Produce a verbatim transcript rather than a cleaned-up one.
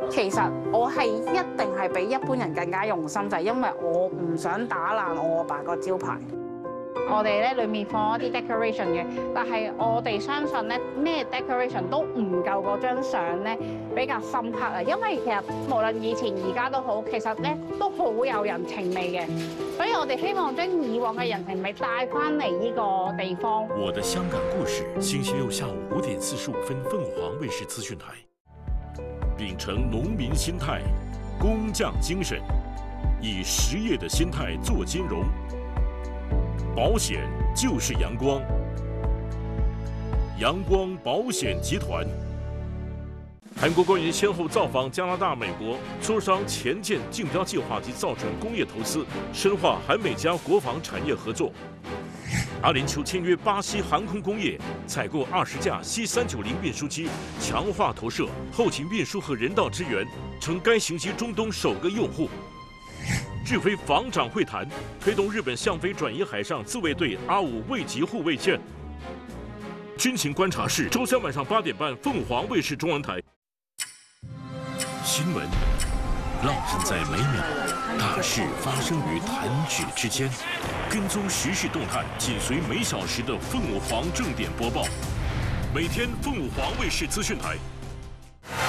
其實我係一定係比一般人更加用心，就係因為我唔想打爛我阿爸個招牌。我哋咧裡面放一啲 decoration 嘅，但係我哋相信咧咩 decoration 都唔夠嗰張相咧比較深刻啊！因為其實無論以前而家都好，其實咧都好有人情味嘅，所以我哋希望將以往嘅人情味帶翻嚟呢個地方。 我的香港故事，星期六下午五點四十五分，鳳凰衛視資訊台。秉承農民心態、工匠精神，以實業的心態做金融。保險就是陽光，陽光保險集團。韓國官員先後造訪加拿大、美國，磋商前艦競標計劃及造船工業投資，深化韓美加國防產業合作。阿聯酋簽約巴西航空工業，採購二十架 C 三九零運輸機，強化投射、後勤運輸和人道支援，成該型機中東首個用戶。日菲防長會談，推動日本向非轉移海上自衛隊阿五衛級護衛艦。軍情觀察室，周三晚上八點半，鳳凰衛視中文台。新聞浪漫在每秒，大事發生於彈指之間。跟蹤時事動態，緊隨每小時的鳳凰正點播報。每天鳳凰衛視資訊台。